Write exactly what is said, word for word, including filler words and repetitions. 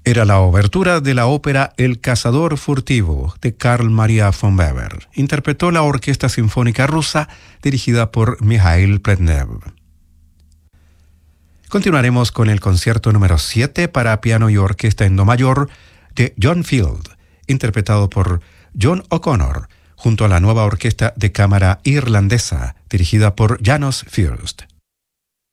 Era la obertura de la ópera El cazador furtivo de Carl Maria von Weber. Interpretó la Orquesta Sinfónica Rusa dirigida por Mikhail Pletnev. Continuaremos con el concierto número siete para piano y orquesta en do mayor de John Field, interpretado por John O'Connor, junto a la nueva orquesta de cámara irlandesa dirigida por Janos Fürst.